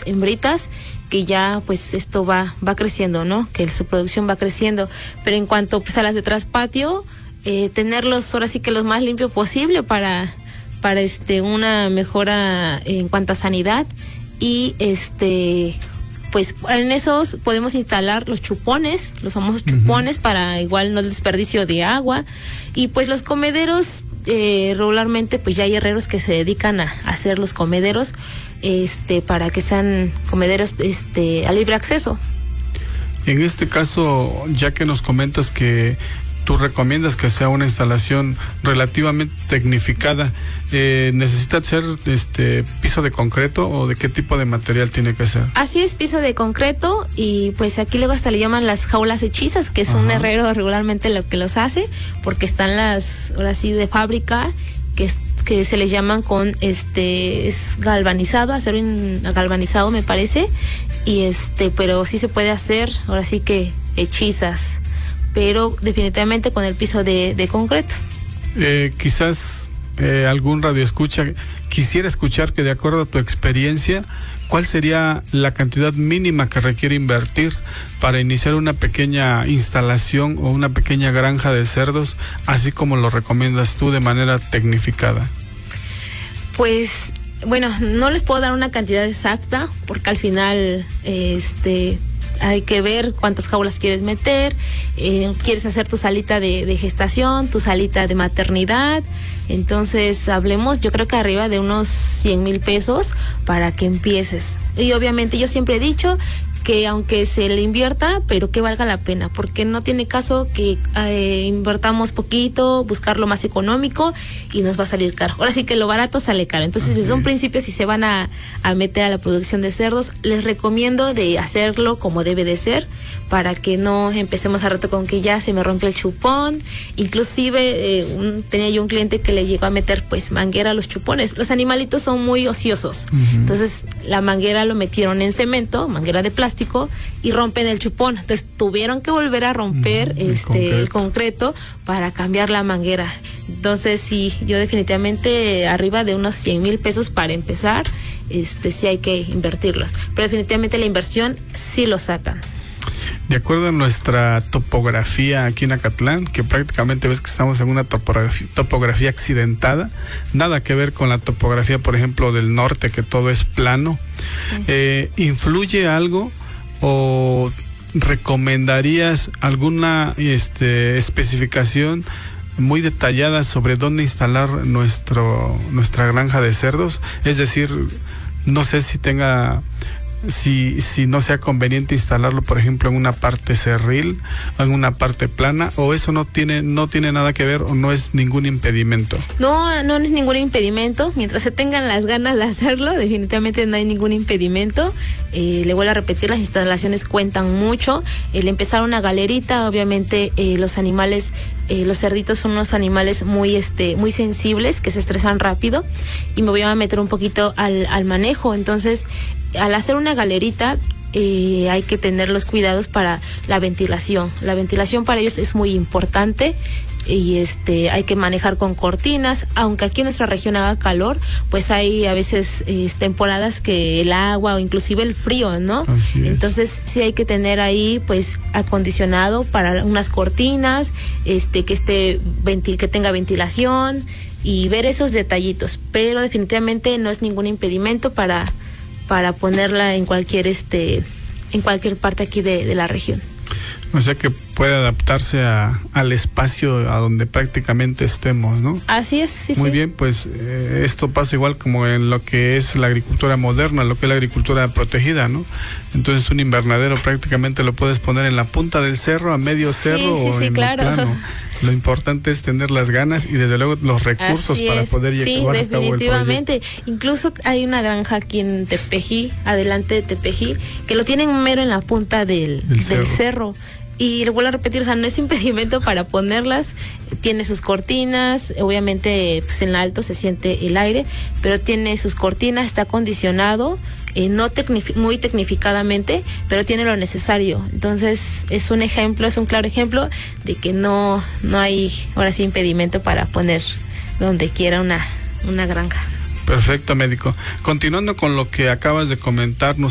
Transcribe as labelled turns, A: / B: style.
A: hembritas, que ya pues esto va creciendo, ¿no? Que su producción va creciendo. Pero en cuanto pues a las de traspatio, tenerlos ahora sí que los más limpios posible para una mejora en cuanto a sanidad. Y pues en esos podemos instalar los chupones, los famosos chupones, para igual no desperdicio de agua. Y pues los comederos, regularmente pues ya hay herreros que se dedican a hacer los comederos, para que sean comederos a libre acceso.
B: En este caso, ya que nos comentas que tú recomiendas que sea una instalación relativamente tecnificada, ¿necesita ser piso de concreto o de qué tipo de material tiene que ser?
A: Así es, piso de concreto, y pues aquí luego hasta le llaman las jaulas hechizas, que es un herrero regularmente lo que los hace, porque están las, ahora sí, de fábrica, que se les llaman con es galvanizado, acero galvanizado me parece, y pero sí se puede hacer, ahora sí que hechizas, pero definitivamente con el piso de concreto.
B: Quizás algún radioescucha quisiera escuchar que, de acuerdo a tu experiencia, ¿cuál sería la cantidad mínima que requiere invertir para iniciar una pequeña instalación o una pequeña granja de cerdos, así como lo recomiendas tú de manera tecnificada?
A: Pues bueno, no les puedo dar una cantidad exacta, porque al final hay que ver cuántas jaulas quieres meter, quieres hacer tu salita de gestación, tu salita de maternidad. Entonces hablemos, yo creo que arriba de unos 100,000 pesos para que empieces. Y obviamente yo siempre he dicho que aunque se le invierta, pero que valga la pena, porque no tiene caso que invertamos poquito, buscar lo más económico y nos va a salir caro. Ahora sí que lo barato sale caro. Entonces, desde un principio, si se van a meter a la producción de cerdos, les recomiendo de hacerlo como debe de ser, para que no empecemos a rato con que ya se me rompió el chupón. Inclusive tenía yo un cliente que le llegó a meter pues manguera a los chupones. Los animalitos son muy ociosos, entonces la manguera lo metieron en cemento, manguera de plástico, y rompen el chupón. Entonces tuvieron que volver a romper el concreto para cambiar la manguera. Entonces sí, yo definitivamente arriba de unos 100,000 pesos para empezar, sí hay que invertirlos, pero definitivamente la inversión sí lo sacan.
B: De acuerdo a nuestra topografía aquí en Acatlán, que prácticamente ves que estamos en una topografía accidentada, nada que ver con la topografía, por ejemplo, del norte, que todo es plano. Sí. ¿Influye algo o recomendarías alguna especificación muy detallada sobre dónde instalar nuestra granja de cerdos? Es decir, no sé si no sea conveniente instalarlo, por ejemplo, en una parte cerril, en una parte plana, o eso no tiene nada que ver, o no es ningún impedimento.
A: No es ningún impedimento, mientras se tengan las ganas de hacerlo, definitivamente no hay ningún impedimento. Le vuelvo a repetir, las instalaciones cuentan mucho. El empezar una galerita, obviamente los animales, los cerditos son unos animales muy sensibles, que se estresan rápido, y me voy a meter un poquito al manejo. Entonces, al hacer una galerita, hay que tener los cuidados para la ventilación. La ventilación para ellos es muy importante, y hay que manejar con cortinas. Aunque aquí en nuestra región haga calor, pues hay a veces temporadas que el agua o inclusive el frío, ¿no? Entonces sí hay que tener ahí pues acondicionado para unas cortinas, que tenga ventilación, y ver esos detallitos. Pero definitivamente no es ningún impedimento para ponerla en cualquier parte aquí de la región.
B: O sea que puede adaptarse al espacio a donde prácticamente estemos, ¿no?
A: Así es, sí.
B: Muy bien, pues esto pasa igual como en lo que es la agricultura moderna, lo que es la agricultura protegida, ¿no? Entonces un invernadero prácticamente lo puedes poner en la punta del cerro, a medio cerro, o en
A: claro.
B: el plano. Lo importante es tener las ganas y desde luego los recursos para poder llevar a cabo el proyecto. Sí, definitivamente.
A: Incluso hay una granja aquí en Tepeji, adelante de Tepeji, que lo tienen mero en la punta del cerro. Y le vuelvo a repetir, o sea, no es impedimento para ponerlas. Tiene sus cortinas, obviamente pues en alto se siente el aire, pero tiene sus cortinas, está acondicionado, no muy tecnificadamente, pero tiene lo necesario. Entonces es un claro ejemplo de que no hay ahora sí impedimento para poner donde quiera una granja.
B: Perfecto, médico. Continuando con lo que acabas de comentarnos